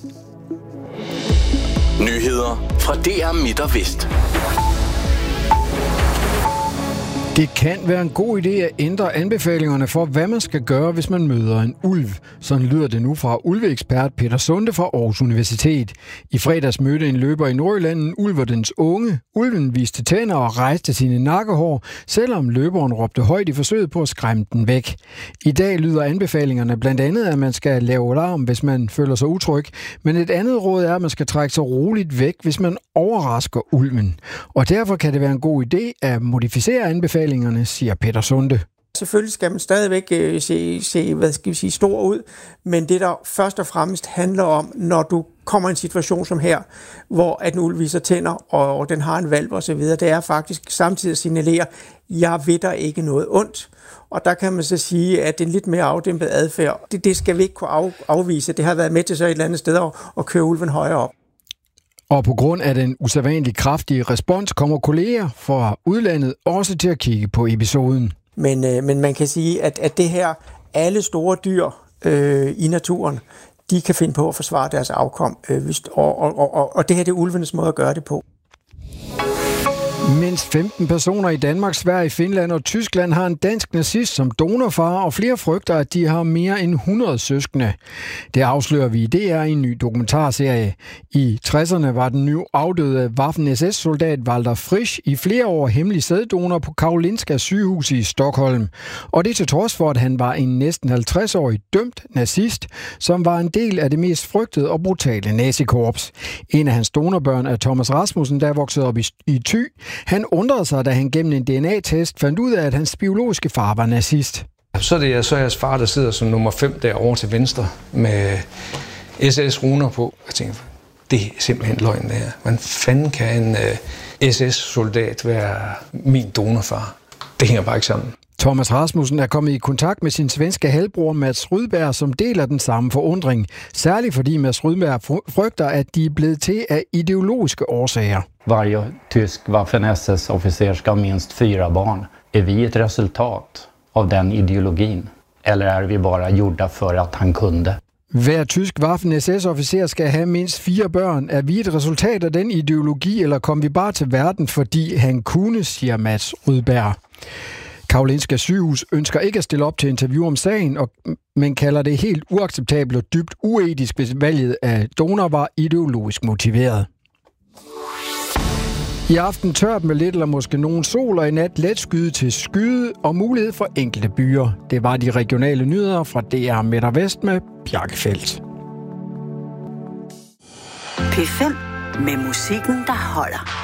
Nyheder fra DR Midt og Vest. Det kan være en god idé at ændre anbefalingerne for, hvad man skal gøre, hvis man møder en ulv. Sådan lyder det nu fra ulveekspert Peter Sunde fra Aarhus Universitet. I fredags mødte en løber i Nordjylland en ulv og dens unge. Ulven viste tænder og rejste sine nakkehår, selvom løberen råbte højt i forsøget på at skræmme den væk. I dag lyder anbefalingerne blandt andet, at man skal lave alarm, hvis man føler sig utryg. Men et andet råd er, at man skal trække sig roligt væk, hvis man overrasker ulven. Og derfor kan det være en god idé at modificere anbefalingerne, siger Peter Sunde. Selvfølgelig skal man stadigvæk se stor ud, men det der først og fremmest handler om, når du kommer i en situation som her, hvor at en ulv viser tænder, og den har en hvalp osv., det er faktisk samtidig at signalere, jeg ved der ikke noget ondt. Og der kan man så sige, at det er en lidt mere afdæmpet adfærd. Det skal vi ikke kunne afvise. Det har været med til så et eller andet sted at køre ulven højere op. Og på grund af den usædvanligt kraftige respons kommer kolleger fra udlandet også til at kigge på episoden. Men man kan sige, at det her, alle store dyr i naturen, de kan finde på at forsvare deres afkom. Og det her det er ulvenes måde at gøre det på. Mindst 15 personer i Danmark, Sverige, Finland og Tyskland har en dansk nazist som donorfar, og flere frygter, at de har mere end 100 søskende. Det afslører vi i DR i en ny dokumentarserie. I 60'erne var den nu afdøde Waffen-SS-soldat Walter Frisch i flere år hemmelig sæddonor på Karolinska sygehus i Stockholm. Og det til trods for, at han var en næsten 50-årig dømt nazist, som var en del af det mest frygtede og brutale nazikorps. En af hans donorbørn er Thomas Rasmussen, der voksede op i Thy. Han undrede sig, da han gennem en DNA-test fandt ud af, at hans biologiske far var nazist. Så er jeres far, der sidder som nummer 5 derovre til venstre med SS-runer på. Jeg tænker, det er simpelthen løgn det her. Hvordan fanden kan en SS-soldat være min donorfar? Det hænger bare ikke sammen. Thomas Rasmussen er kommet i kontakt med sin svenske halvbror Mats Rydberg, som deler den samme forundring. Særligt fordi Mats Rydberg frygter, at de er blevet til af ideologiske årsager. Varje tysk Waffen-SS-officer skal have minst 4 barn. Er vi et resultat av den ideologin? Eller er vi bare gjorda for at han kunde? Hver tysk Waffen-SS-officer skal have mindst 4 børn. Er vi et resultat af den ideologi, eller kom vi bare til verden, fordi han kunne, siger Mats Rydberg. Karolinska sygehus ønsker ikke at stille op til interview om sagen, men kalder det helt uacceptabelt og dybt uetisk, hvis valget af donor var ideologisk motiveret. I aften tørt med lidt eller måske nogen sol, og i nat let skyde til skyde og mulighed for enkelte byer. Det var de regionale nyheder fra DR Midt og Vest med Bjarke Feldt. P5 med musikken, der holder.